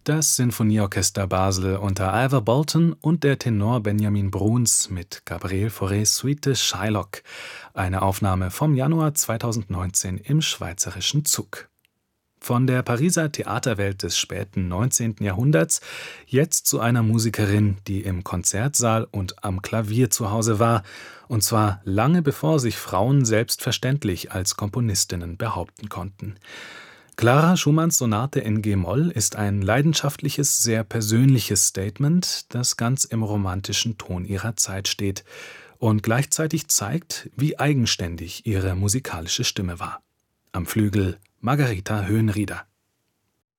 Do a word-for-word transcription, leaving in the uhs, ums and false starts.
Das Sinfonieorchester Basel unter Ivor Bolton und der Tenor Benjamin Bruns mit Gabriel Faurés Suite Shylock, eine Aufnahme vom Januar zweitausendneunzehn im Schweizerischen Zug. Von der Pariser Theaterwelt des späten neunzehnten Jahrhunderts jetzt zu einer Musikerin, die im Konzertsaal und am Klavier zu Hause war, und zwar lange bevor sich Frauen selbstverständlich als Komponistinnen behaupten konnten. Clara Schumanns Sonate in G-Moll ist ein leidenschaftliches, sehr persönliches Statement, das ganz im romantischen Ton ihrer Zeit steht und gleichzeitig zeigt, wie eigenständig ihre musikalische Stimme war. Am Flügel Margarita Höhenrieder.